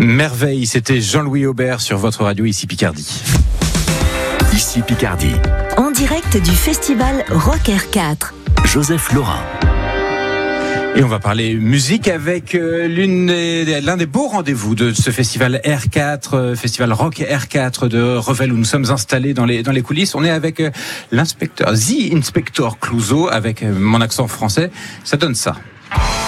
Merveille, c'était Jean-Louis Aubert sur votre radio Ici Picardie. Ici Picardie. En direct du festival Rock R4. Joseph Laurin. Et on va parler musique avec l'un des beaux rendez-vous de ce festival R4, festival Rock R4 de Revel, où nous sommes installés dans les coulisses. On est avec The Inspector Clouseau, avec mon accent français. Ça donne ça.